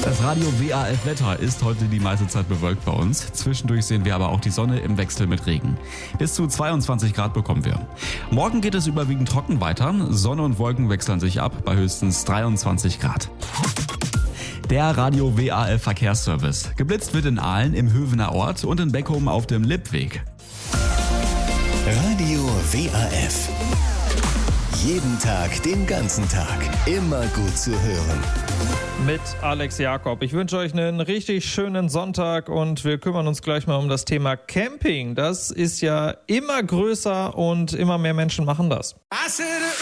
Das Radio WAF Wetter ist heute die meiste Zeit bewölkt bei uns. Zwischendurch sehen wir aber auch die Sonne im Wechsel mit Regen. Bis zu 22 Grad bekommen wir. Morgen geht es überwiegend trocken weiter. Sonne und Wolken wechseln sich ab bei höchstens 23 Grad. Der Radio WAF Verkehrsservice. Geblitzt wird in Aalen im Hövener Ort und in Beckum auf dem Lippweg. Radio WAF. Jeden Tag, den ganzen Tag. Immer gut zu hören. Mit Alex Jakob. Ich wünsche euch einen richtig schönen Sonntag und wir kümmern uns gleich mal um das Thema Camping. Das ist ja immer größer und immer mehr Menschen machen das.